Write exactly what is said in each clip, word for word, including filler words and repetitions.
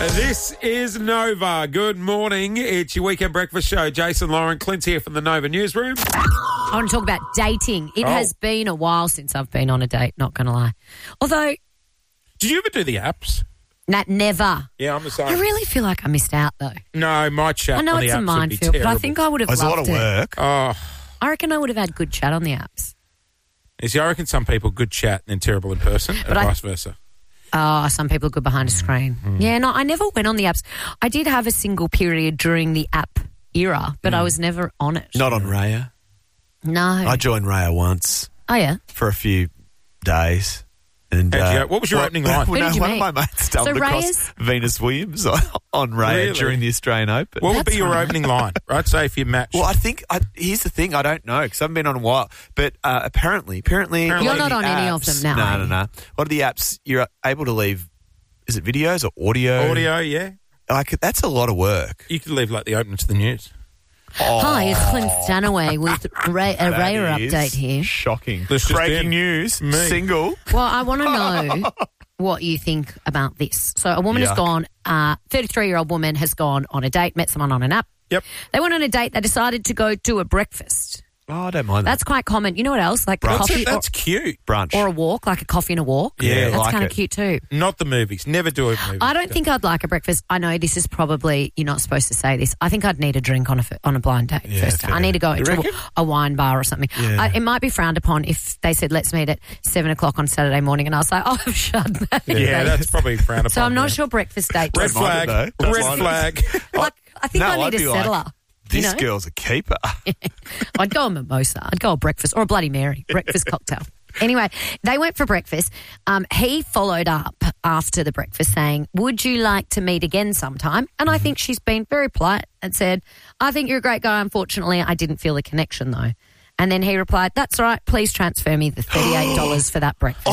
This is Nova. Good morning. It's your weekend breakfast show. Jason, Lauren, Clint here from the Nova Newsroom. I want to talk about dating. It Oh. has been a while since I've been on a date, not going to lie. Although, Did you ever do the apps? nah, never. Yeah, I'm the same. I really feel like I missed out, though. No, my chat I know on the it's a apps would be minefield, but I terrible. think I would have It's a lot loved of it. work. Oh, I reckon I would have had good chat on the apps. you see, I reckon some people good chat and then terrible in person, and But I- vice versa. Oh, some people good behind a screen. Mm. Yeah, no, I never went on the apps. I did have a single period during the app era, but Mm. I was never on it. Not on Raya. No. I joined Raya once oh, yeah. for a few days. And How'd you uh, go? What was your well, opening line? Well, Who no, did you one meet? of my mates stumbled So across Raya's- Venus Williams on, on Raya Really? during the Australian Open. What would That's be your right. opening line, right? Say if you match. Well, I think I, here's the thing. I don't know because I haven't been on a while. But uh, apparently, apparently, You're a lot not the on any of apps- them now, No, are no, no. A lot of the apps you're able to leave. Is it videos or audio? Audio, yeah. Like that's a lot of work. You could leave like the opener to the news. Oh, Hi, it's Clint Stanaway with Ray, a that Raya is update here. Shocking. This just Breaking in. news. Me. Single. Well, I want to know what you think about this. So a woman has Yuck. gone, uh, thirty-three-year-old woman has gone on a date, met someone on an app. Yep. They went on a date. They decided to go to a breakfast. Oh, I don't mind that. That's quite common. You know what else? Like Brunch. coffee That's or, cute. Brunch. or a walk, like a coffee and a walk. Yeah, That's like kind it. of cute too. Not the movies. Never do a movie. I don't think I'd like a breakfast. I know this is probably, you're not supposed to say this. I think I'd need a drink on a, f- on a blind date Yeah, first. fair. I need to go You to reckon? a, a wine bar or something. Yeah. I, it might be frowned upon if they said, let's meet at seven o'clock on Saturday morning. And I was like, oh, I've shut that. Yeah, that's probably frowned upon. So I'm not yeah. sure breakfast dates. Red Don't mind flag. it, though. Don't Red mind it. flag. Like, I think No, I need I'd a be like, settler. you This know? girl's a keeper. I'd go a mimosa. I'd go a breakfast or a Bloody Mary, breakfast cocktail. Anyway, they went for breakfast. Um, he followed up after the breakfast saying, would you like to meet again sometime? And I think she's been very polite and said, I think you're a great guy. Unfortunately, I didn't feel a connection though. And then he replied, that's all right. Please transfer me the thirty-eight dollars for that breakfast.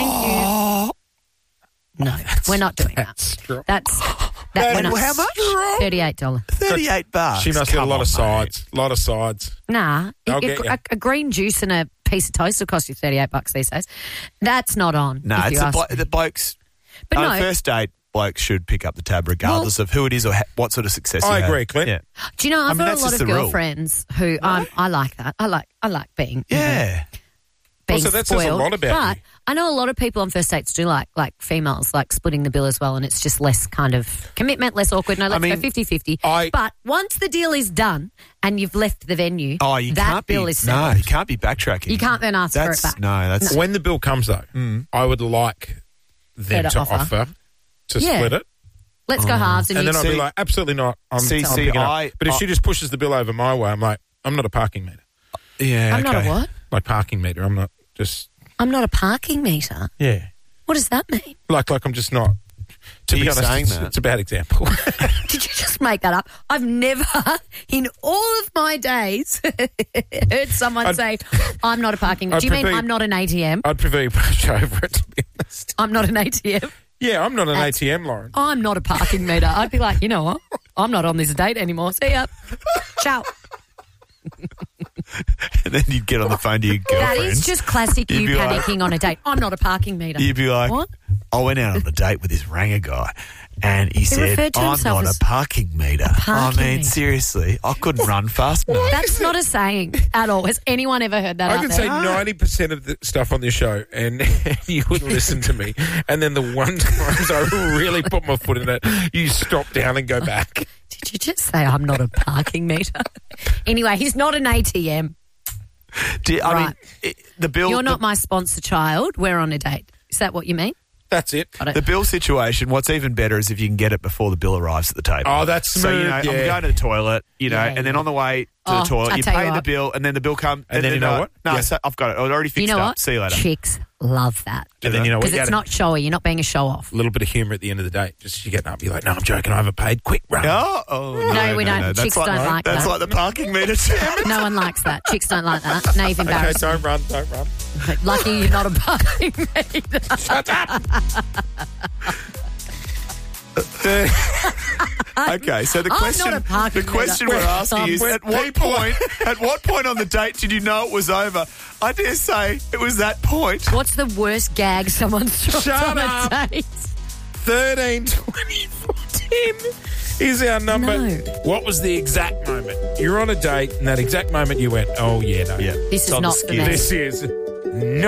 Oh, Thank you. No, we're not doing that. Strong. That's that. That we're not. how much? thirty-eight dollars. thirty-eight bucks. She must get a Come lot on, of mate. sides. A lot of sides. Nah, I'll it- get it- ya. a, a green juice and a piece of toast will cost you thirty-eight bucks these days. That's not on. No, if it's you the, ask blo- me. the blokes. But on no, a first date, blokes should pick up the tab regardless of who it is or ha- what sort of success. I you agree, have. Clint. Yeah, do you know? I've mean, got that's a lot just of the rule. girlfriends who um, I like that. I like I like being yeah. being Also, that says a spoiled. lot about but you. I know a lot of people on first dates do like like females like splitting the bill as well, and it's just less kind of commitment, less awkward. No, let's mean, go fifty-fifty. I- But once the deal is done and you've left the venue, Oh, you that can't bill be. is No, settled. you can't be backtracking. You can't then ask that's, for it back. No, that's When the bill comes, though, Mm. I would like them Her to to offer, offer. to Yeah. split it. Let's go halves, and, And you then I'd See- be like, absolutely not. I'm, See, I'm see, picking up. I- But if I- she just pushes the bill over my way, I'm like, I'm not a parking meter. yeah. I'm not a okay. what? Like parking meter. I'm not just, I'm not a parking meter. yeah. What does that mean? Like, like I'm just not. To Are be you honest, saying it's, that? it's a bad example. Did you just make that up? I've never, in all of my days, heard someone I'd- say, I'm not a parking. I'd Do you mean prefer- I'm not an A T M? I'd prefer you brush over it, to be honest. I'm not an A T M. Yeah, I'm not an That's- A T M, Lauren. I'm not a parking meter. I'd be like, you know what? I'm not on this date anymore. See ya. Ciao. And then you'd get on the phone to your That girlfriend. is just classic you You'd be like- panicking on a date. I'm not a parking meter. You'd be like, What? I went out on a date with this ranger guy, and he, said, referred to I'm himself not as a parking meter. parking I mean, meter. seriously, I couldn't run fast enough. That's not a saying at all. Has anyone ever heard that I out can there? say ninety percent of the stuff on this show, and you wouldn't listen to me. And then the one times I really put my foot in it, you stop down and go back. Did you just say I'm not a parking meter? Anyway, he's not an A T M. Do you- I mean, Right. it, the bill. You're the, not my sponsor child. We're on a date. Is that what you mean? That's it. I don't- the bill situation. What's even better is if you can get it before the bill arrives at the table. Oh, that's So you smooth, know, I'm yeah. going to the toilet, you know, Yeah, and then yeah. on the way to Oh, the toilet, I you tell you pay the what. bill, and then the bill comes, And then you know uh, what? No, Yeah. so I've got it. I've already fixed You know up. what? See you later. Chicks love that. And then you know what? Because You it's gotta- not showy. You're not being a show off. a little bit of humour at the end of the day. Just you getting up, you're like, no, I'm joking. I overpaid. Quick, run. Oh, oh, no, No, we don't. That's Chicks like, don't like That's that. like the parking meter. Damn it. No one likes that. Chicks don't like that. Now you've Okay, embarrassed don't run, don't run. me. Lucky you're not a parking meter. Shut up. Okay, so the I'm question, not a parking the question meter. we're asking Um, is: when at what people- point, at what point on the date did you know it was over? I dare say it was that point. What's the worst gag someone's dropped Shut on up. a date? thirteen, twenty, fourteen. him. Here's our number. No. What was the exact moment? You're on a date, and that exact moment you went, oh, yeah, no. Yeah. This is On the not for skin. me. This is not